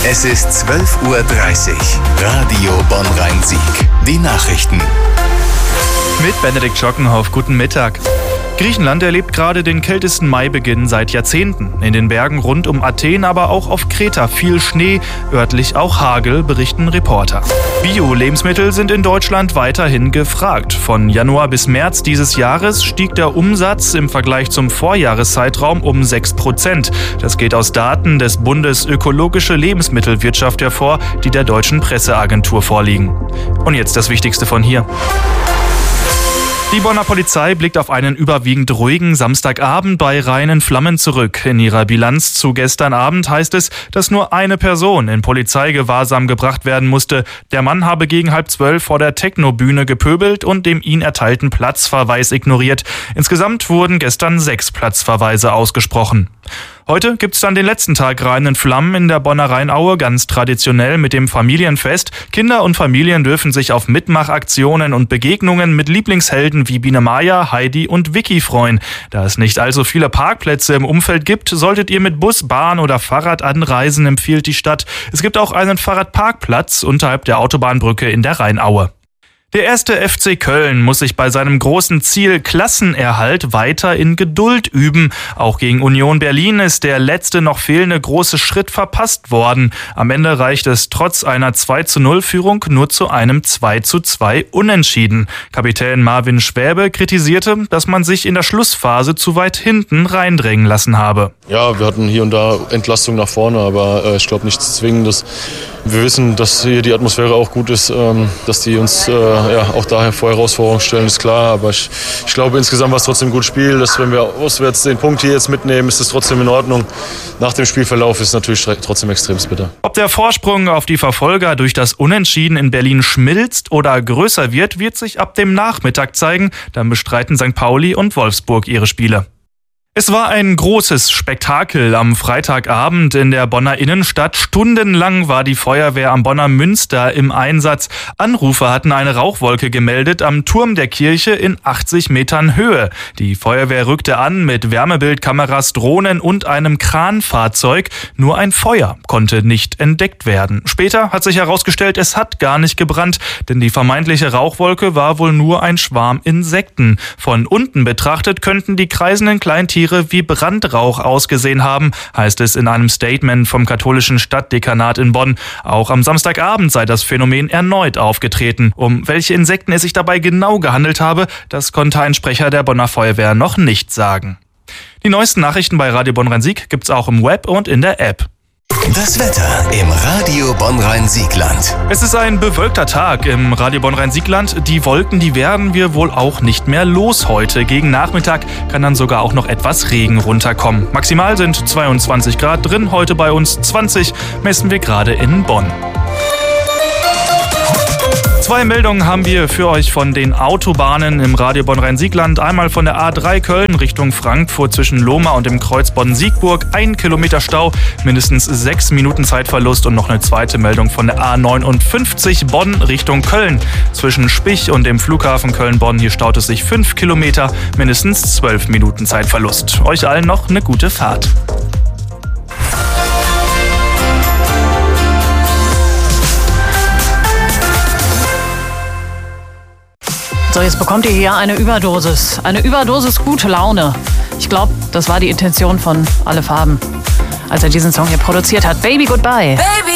Es ist 12:30 Uhr. Radio Bonn-Rhein-Sieg. Die Nachrichten. Mit Benedikt Schockenhoff, guten Mittag. Griechenland erlebt gerade den kältesten Maibeginn seit Jahrzehnten. In den Bergen rund um Athen, aber auch auf Kreta viel Schnee, örtlich auch Hagel, berichten Reporter. Bio-Lebensmittel sind in Deutschland weiterhin gefragt. Von Januar bis März dieses Jahres stieg der Umsatz im Vergleich zum Vorjahreszeitraum um 6%. Das geht aus Daten des Bundes Ökologische Lebensmittelwirtschaft hervor, die der Deutschen Presseagentur vorliegen. Und jetzt das Wichtigste von hier. Die Bonner Polizei blickt auf einen überwiegend ruhigen Samstagabend bei reinen Flammen zurück. In ihrer Bilanz zu gestern Abend heißt es, dass nur eine Person in Polizeigewahrsam gebracht werden musste. Der Mann habe gegen 11:30 vor der Techno-Bühne gepöbelt und dem ihn erteilten Platzverweis ignoriert. Insgesamt wurden gestern 6 Platzverweise ausgesprochen. Heute gibt's dann den letzten Tag reinen Flammen in der Bonner Rheinaue, ganz traditionell mit dem Familienfest. Kinder und Familien dürfen sich auf Mitmachaktionen und Begegnungen mit Lieblingshelden wie Biene Maya, Heidi und Vicky freuen. Da es nicht allzu viele Parkplätze im Umfeld gibt, solltet ihr mit Bus, Bahn oder Fahrrad anreisen, empfiehlt die Stadt. Es gibt auch einen Fahrradparkplatz unterhalb der Autobahnbrücke in der Rheinaue. Der erste FC Köln muss sich bei seinem großen Ziel Klassenerhalt weiter in Geduld üben. Auch gegen Union Berlin ist der letzte noch fehlende große Schritt verpasst worden. Am Ende reicht es trotz einer 2:0-Führung nur zu einem 2:2 Unentschieden. Kapitän Marvin Schwäbe kritisierte, dass man sich in der Schlussphase zu weit hinten reindrängen lassen habe. Ja, wir hatten hier und da Entlastung nach vorne, aber ich glaube nichts Zwingendes. Wir wissen, dass hier die Atmosphäre auch gut ist, dass die uns auch daher vor Herausforderungen stellen, ist klar. Aber ich glaube, insgesamt war es trotzdem ein gutes Spiel. Dass, wenn wir auswärts den Punkt hier jetzt mitnehmen, ist es trotzdem in Ordnung. Nach dem Spielverlauf ist es natürlich trotzdem extrem bitter. Ob der Vorsprung auf die Verfolger durch das Unentschieden in Berlin schmilzt oder größer wird sich ab dem Nachmittag zeigen. Dann bestreiten St. Pauli und Wolfsburg ihre Spiele. Es war ein großes Spektakel am Freitagabend in der Bonner Innenstadt. Stundenlang war die Feuerwehr am Bonner Münster im Einsatz. Anrufer hatten eine Rauchwolke gemeldet am Turm der Kirche in 80 Metern Höhe. Die Feuerwehr rückte an mit Wärmebildkameras, Drohnen und einem Kranfahrzeug. Nur ein Feuer konnte nicht entdeckt werden. Später hat sich herausgestellt, es hat gar nicht gebrannt, denn die vermeintliche Rauchwolke war wohl nur ein Schwarm Insekten. Von unten betrachtet könnten die kreisenden Kleintiere wie Brandrauch ausgesehen haben, heißt es in einem Statement vom katholischen Stadtdekanat in Bonn. Auch am Samstagabend sei das Phänomen erneut aufgetreten. Um welche Insekten es sich dabei genau gehandelt habe, das konnte ein Sprecher der Bonner Feuerwehr noch nicht sagen. Die neuesten Nachrichten bei Radio Bonn-Rhein-Sieg gibt's auch im Web und in der App. Das Wetter im Radio Bonn-Rhein-Siegland. Es ist ein bewölkter Tag im Radio Bonn-Rhein-Siegland. Die Wolken, die werden wir wohl auch nicht mehr los heute. Gegen Nachmittag kann dann sogar auch noch etwas Regen runterkommen. Maximal sind 22 Grad drin, heute bei uns 20 messen wir gerade in Bonn. 2 Meldungen haben wir für euch von den Autobahnen im Radio Bonn-Rhein-Siegland. Einmal von der A3 Köln Richtung Frankfurt zwischen Lohmar und dem Kreuz Bonn-Siegburg. 1 Kilometer Stau, mindestens 6 Minuten Zeitverlust. Und noch eine zweite Meldung von der A59 Bonn Richtung Köln. Zwischen Spich und dem Flughafen Köln-Bonn. Hier staut es sich 5 Kilometer, mindestens 12 Minuten Zeitverlust. Euch allen noch eine gute Fahrt. So, jetzt bekommt ihr hier eine Überdosis. Eine Überdosis gute Laune. Ich glaube, das war die Intention von Alle Farben, als er diesen Song hier produziert hat. Baby Goodbye. Baby.